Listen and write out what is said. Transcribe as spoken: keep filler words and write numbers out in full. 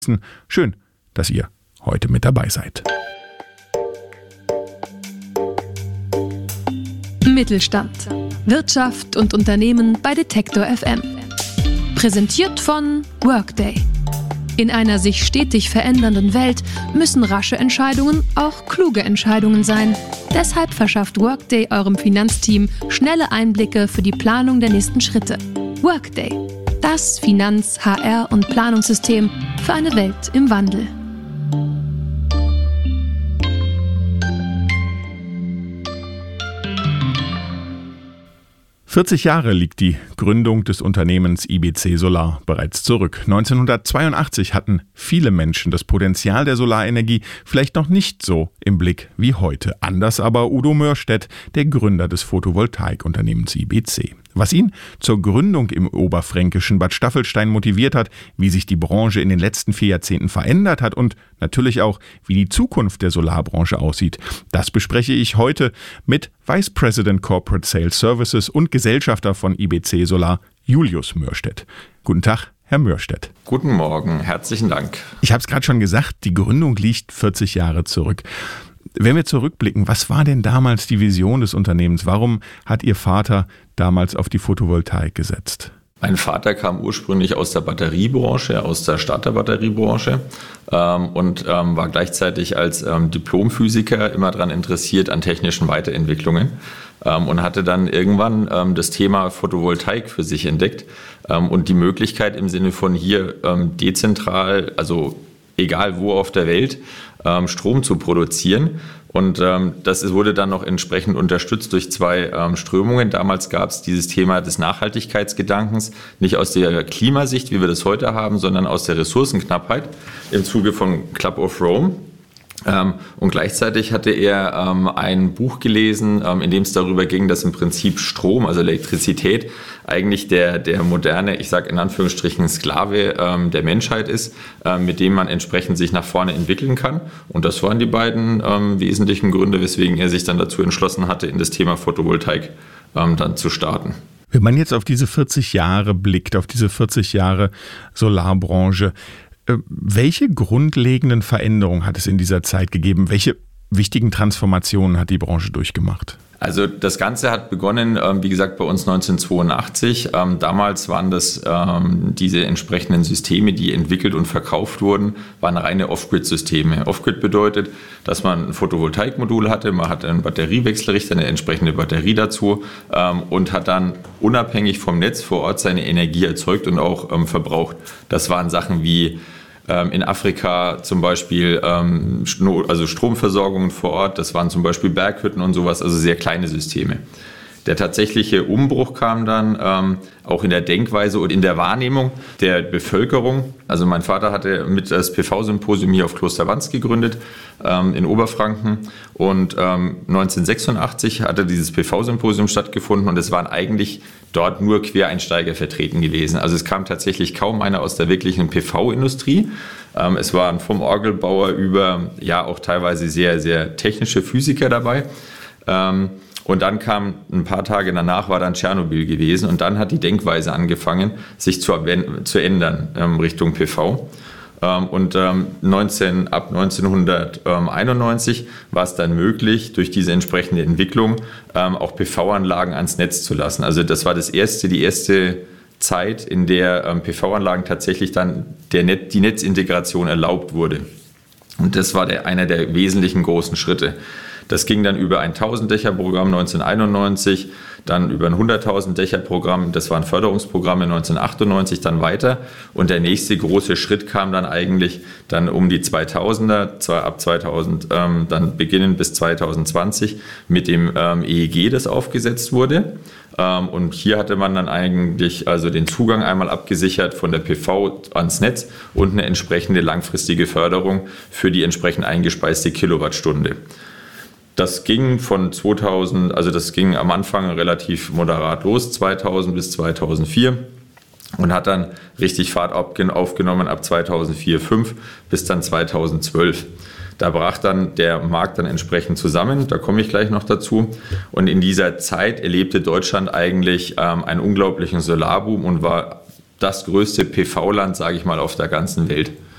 Schön, dass ihr heute mit dabei seid. Mittelstand. Wirtschaft und Unternehmen bei Detektor F M. Präsentiert von Workday. In einer sich stetig verändernden Welt müssen rasche Entscheidungen auch kluge Entscheidungen sein. Deshalb verschafft Workday eurem Finanzteam schnelle Einblicke für die Planung der nächsten Schritte. Workday. Das Finanz-, H R- und Planungssystem für eine Welt im Wandel. vierzig Jahre liegt die Gründung des Unternehmens I B C Solar bereits zurück. neunzehnhundertzweiundachtzig hatten viele Menschen das Potenzial der Solarenergie vielleicht noch nicht so im Blick wie heute. Anders aber Udo Mörstedt, der Gründer des Photovoltaikunternehmens I B C. Was ihn zur Gründung im oberfränkischen Bad Staffelstein motiviert hat, wie sich die Branche in den letzten vier Jahrzehnten verändert hat und natürlich auch, wie die Zukunft der Solarbranche aussieht, das bespreche ich heute mit Vice President Corporate Sales Services und Gesellschafter von I B C Solar, Julius Mörstedt. Guten Tag, Herr Mörstedt. Guten Morgen, herzlichen Dank. Ich habe es gerade schon gesagt, die Gründung liegt vierzig Jahre zurück. Wenn wir zurückblicken, was war denn damals die Vision des Unternehmens? Warum hat Ihr Vater damals auf die Photovoltaik gesetzt? Mein Vater kam ursprünglich aus der Batteriebranche, aus der Starterbatteriebranche ähm, und ähm, war gleichzeitig als ähm, Diplomphysiker immer daran interessiert an technischen Weiterentwicklungen ähm, und hatte dann irgendwann ähm, das Thema Photovoltaik für sich entdeckt ähm, und die Möglichkeit im Sinne von hier ähm, dezentral, also egal wo auf der Welt, ähm, Strom zu produzieren. Und ähm, das wurde dann noch entsprechend unterstützt durch zwei ähm, Strömungen. Damals gab es dieses Thema des Nachhaltigkeitsgedankens, nicht aus der Klimasicht, wie wir das heute haben, sondern aus der Ressourcenknappheit im Zuge von Club of Rome. Ähm, und gleichzeitig hatte er ähm, ein Buch gelesen, ähm, in dem es darüber ging, dass im Prinzip Strom, also Elektrizität, eigentlich der, der moderne, ich sage in Anführungsstrichen Sklave ähm, der Menschheit ist, ähm, mit dem man entsprechend sich nach vorne entwickeln kann. Und das waren die beiden ähm, wesentlichen Gründe, weswegen er sich dann dazu entschlossen hatte, in das Thema Photovoltaik ähm, dann zu starten. Wenn man jetzt auf diese vierzig Jahre blickt, auf diese vierzig Jahre Solarbranche, welche grundlegenden Veränderungen hat es in dieser Zeit gegeben? Welche wichtigen Transformationen hat die Branche durchgemacht? Also das Ganze hat begonnen, wie gesagt, bei uns neunzehnhundertzweiundachtzig. Damals waren das diese entsprechenden Systeme, die entwickelt und verkauft wurden, waren reine Off-Grid-Systeme. Off-Grid bedeutet, dass man ein Photovoltaikmodul hatte, man hatte einen Batteriewechselrichter, eine entsprechende Batterie dazu und hat dann unabhängig vom Netz vor Ort seine Energie erzeugt und auch verbraucht. Das waren Sachen wie in Afrika zum Beispiel ähm, also Stromversorgungen vor Ort, das waren zum Beispiel Berghütten und sowas, also sehr kleine Systeme. Der tatsächliche Umbruch kam dann ähm, auch in der Denkweise und in der Wahrnehmung der Bevölkerung. Also mein Vater hatte mit das P V-Symposium hier auf Kloster Wanz gegründet ähm, in Oberfranken und ähm, neunzehnhundertsechsundachtzig hatte dieses P V-Symposium stattgefunden und es waren eigentlich dort nur Quereinsteiger vertreten gewesen. Also es kam tatsächlich kaum einer aus der wirklichen P V-Industrie. Ähm, es waren vom Orgelbauer über ja auch teilweise sehr, sehr technische Physiker dabei. Ähm, Und dann kam, ein paar Tage danach war dann Tschernobyl gewesen und dann hat die Denkweise angefangen, sich zu, zu ändern ähm, Richtung P V. Ähm, und ähm, neunzehn, ab neunzehnhunderteinundneunzig war es dann möglich, durch diese entsprechende Entwicklung ähm, auch P V-Anlagen ans Netz zu lassen. Also das war das erste, die erste Zeit, in der ähm, P V-Anlagen tatsächlich dann der Net, die Netzintegration erlaubt wurde. Und das war der, einer der wesentlichen großen Schritte. Das ging dann über ein tausend-Dächer-Programm neunzehnhunderteinundneunzig, dann über ein hunderttausend-Dächer-Programm, das waren Förderungsprogramme neunzehnhundertachtundneunzig, dann weiter. Und der nächste große Schritt kam dann eigentlich dann um die zweitausender, zwar ab zweitausend, ähm, dann beginnend bis zweitausendzwanzig mit dem ähm, E E G, das aufgesetzt wurde. Ähm, und hier hatte man dann eigentlich also den Zugang einmal abgesichert von der P V ans Netz und eine entsprechende langfristige Förderung für die entsprechend eingespeiste Kilowattstunde. Das ging von zweitausend, also das ging am Anfang relativ moderat los, zweitausend bis zweitausendvier und hat dann richtig Fahrt aufgenommen ab zweitausendvier, zweitausendfünf bis dann zweitausendzwölf. Da brach dann der Markt dann entsprechend zusammen, da komme ich gleich noch dazu. Und in dieser Zeit erlebte Deutschland eigentlich ähm, einen unglaublichen Solarboom und war das größte P V-Land, sage ich mal, auf der ganzen Welt.